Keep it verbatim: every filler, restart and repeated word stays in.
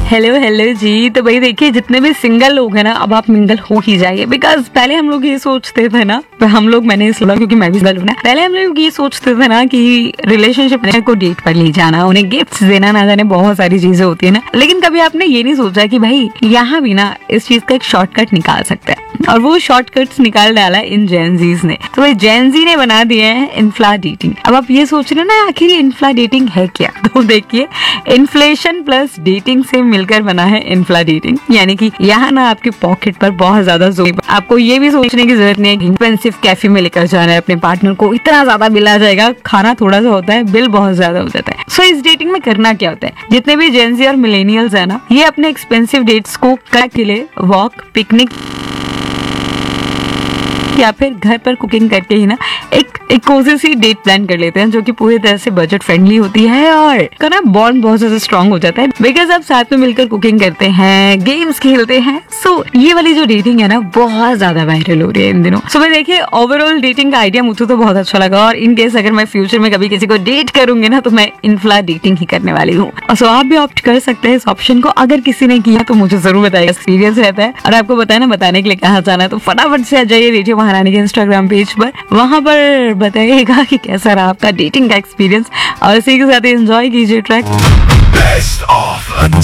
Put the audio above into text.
Hello hello जी। तो भाई देखिए, जितने भी सिंगल लोग हैं ना, अब आप मिंगल हो ही जाइए। बिकॉज पहले हम लोग ये सोचते थे ना, हम लोग मैंने सुना क्योंकि मैं भी सिंगल हूं ना, पहले हम लोग ये सोचते थे ना कि रिलेशनशिप को डेट पर ले जाना, उन्हें गिफ्ट्स देना, ना जाने बहुत सारी चीजें होती है ना। लेकिन कभी आपने ये नहीं सोचा कि भाई यहाँ भी ना इस चीज का एक शॉर्टकट निकाल सकते हैं, और वो शॉर्टकट्स निकाल डाला इन जेनजीज ने। तो भाई जेनजी ने बना दिए हैं इन्फ्ला डेटिंग। अब आप ये सोच रहे हैं ना, आखिर ये इन्फ्ला डेटिंग है क्या? तो देखिए, इन्फ्लेशन प्लस डेटिंग से मिलकर बना है इन्फ्ला डेटिंग। यानी कि यहाँ ना आपके पॉकेट पर बहुत ज्यादा जोर, आपको ये भी सोचने की जरूरत नहीं है कि एक्सपेंसिव कैफे में लेकर जाना है अपने पार्टनर को, इतना ज्यादा बिल आ जाएगा, खाना थोड़ा सा होता है, बिल बहुत ज्यादा हो जाता है। सो so, इस डेटिंग में करना क्या होता है? जितने भी जेनजी और मिलेनियल्स है ना, ये अपने एक्सपेंसिव डेट्स को कर के लिए वॉक, पिकनिक या फिर घर पर कुकिंग करके ही ना एक एक कोजी सी डेट प्लान कर लेते हैं, जो कि पूरी तरह से बजट फ्रेंडली होती है और का ना बॉन्ड बहुत ज्यादा स्ट्रांग हो जाता है। बिकॉज आप साथ में मिलकर कुकिंग करते हैं, गेम्स खेलते हैं। सो so, ये वाली जो डेटिंग है ना, बहुत ज्यादा वायरल हो रही है इन दिनों। सो so, देखिए, ओवरऑल डेटिंग का आइडिया मुझे तो बहुत अच्छा लगा, और इन केस अगर मैं फ्यूचर में कभी किसी को डेट करूंगी ना, तो मैं इन्फ्ला डेटिंग ही करने वाली हूँ। सो so, आप भी ऑप्ट कर सकते हैं इस ऑप्शन को। अगर किसी ने किया तो मुझे जरूर बताइएगा, एक्सपीरियंस रहता है। और आपको बताया ना, बताने के लिए कहाँ जाना है, तो फटाफट से आ जाइए रेडियो महारानी के इंस्टाग्राम पेज पर, वहां पर बताइएगा कि कैसा रहा आपका डेटिंग का एक्सपीरियंस, और इसी के साथ एंजॉय कीजिए ट्रैक।